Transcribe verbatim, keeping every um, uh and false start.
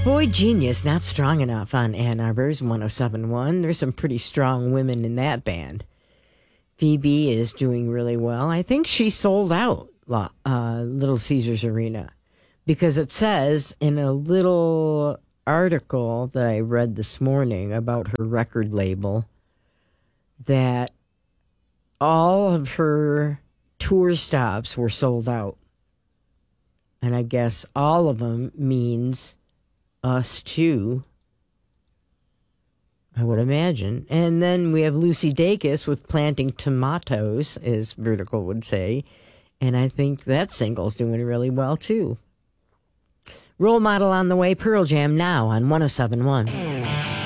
Boy Genius, not strong enough on Ann Arbor's one oh seven point one. There's some pretty strong women in that band. Phoebe is doing really well. I think she sold out uh, Little Caesars Arena because it says in a little article that I read this morning about her record label that all of her tour stops were sold out. And I guess all of them means us too, I would imagine. And then we have Lucy Dacus with Planting Tomatoes, as Vertical would say. And I think that single's doing really well, too. Role Model on the way, Pearl Jam now on one oh seven point one.